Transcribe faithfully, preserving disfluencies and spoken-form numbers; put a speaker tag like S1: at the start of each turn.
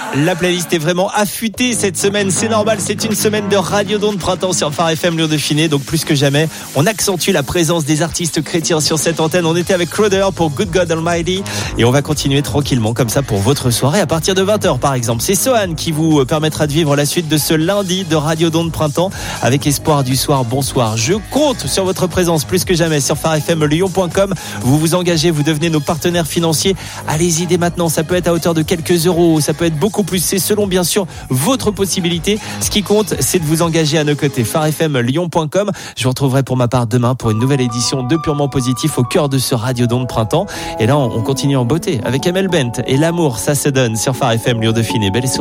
S1: La playlist est vraiment affûtée cette semaine, c'est normal, c'est une semaine de Radiodon de printemps sur Phare F M Lyon-Dauphiné, donc plus que jamais, on accentue la présence des artistes chrétiens sur cette antenne. On était avec Crowder pour Good God Almighty et on va continuer tranquillement comme ça pour votre soirée à partir de vingt heures par exemple. C'est Sohan qui vous permettra de vivre la suite de ce lundi de Radiodon de printemps avec Espoir du soir. Bonsoir, je compte sur votre présence plus que jamais sur phare f m lyon point com. Vous vous engagez, vous devenez nos partenaires financiers. Allez-y dès maintenant, ça peut être à hauteur de quelques euros, ça peut être beaucoup plus, c'est selon bien sûr votre possibilité. Ce qui compte, c'est de vous engager à nos côtés. phare f m lyon point com. Je vous retrouverai pour ma part demain pour une nouvelle édition de Purement Positif au cœur de ce Radiodon de printemps. Et là, on continue en beauté avec Amel Bent et l'amour, ça se donne sur Phare F M Lyon-Dauphiné. Belle soirée.